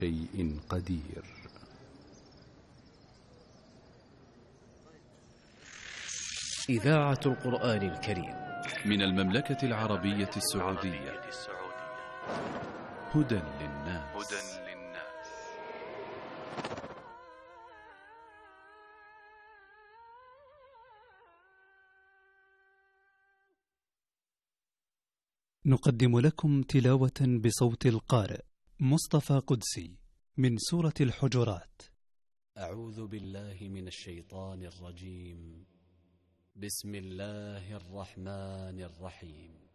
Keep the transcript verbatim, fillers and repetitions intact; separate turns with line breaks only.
شيء قدير.
إذاعة القرآن الكريم
من المملكة العربية السعودية. هدى للناس.
نقدم لكم تلاوة بصوت القارئ مصطفى قدسي من سورة الحجرات.
أعوذ بالله من الشيطان الرجيم. بسم الله الرحمن الرحيم.